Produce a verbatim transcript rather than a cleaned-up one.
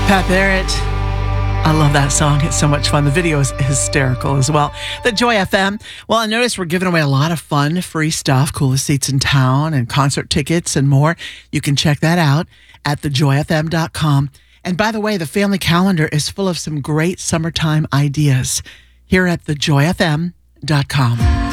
Pat Barrett. I love that song. It's so much fun. The video is hysterical as well. The Joy F M. Well, I noticed we're giving away a lot of fun, free stuff, coolest seats in town and concert tickets and more. You can check that out at the joy f m dot com. And by the way, the family calendar is full of some great summertime ideas here at the joy f m dot com.